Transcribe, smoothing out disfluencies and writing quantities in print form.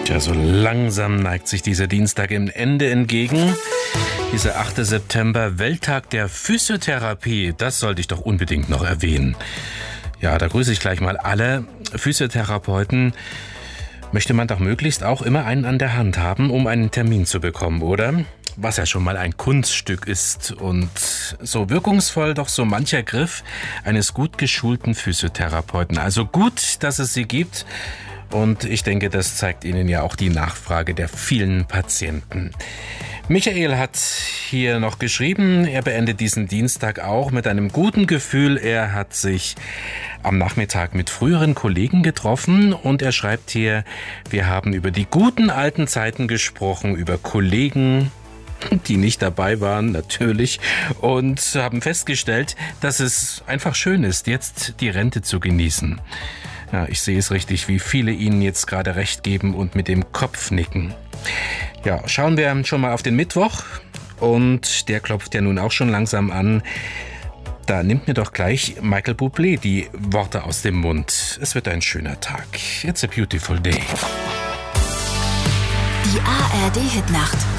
Tja, so langsam neigt sich dieser Dienstag dem Ende entgegen. Dieser 8. September, Welttag der Physiotherapie, das sollte ich doch unbedingt noch erwähnen. Ja, da grüße ich gleich mal alle Physiotherapeuten. Möchte man doch möglichst auch immer einen an der Hand haben, um einen Termin zu bekommen, oder? Was ja schon mal ein Kunststück ist und so wirkungsvoll doch so mancher Griff eines gut geschulten Physiotherapeuten. Also gut, dass es sie gibt. Und ich denke, das zeigt Ihnen ja auch die Nachfrage der vielen Patienten. Michael hat hier noch geschrieben, er beendet diesen Dienstag auch mit einem guten Gefühl. Er hat sich am Nachmittag mit früheren Kollegen getroffen und er schreibt hier, wir haben über die guten alten Zeiten gesprochen, über Kollegen, die nicht dabei waren, natürlich, und haben festgestellt, dass es einfach schön ist, jetzt die Rente zu genießen. Ja, ich sehe es richtig, wie viele Ihnen jetzt gerade recht geben und mit dem Kopf nicken. Ja, schauen wir schon mal auf den Mittwoch und der klopft ja nun auch schon langsam an. Da nimmt mir doch gleich Michael Bublé die Worte aus dem Mund. Es wird ein schöner Tag. It's a beautiful day. Die ARD Hitnacht.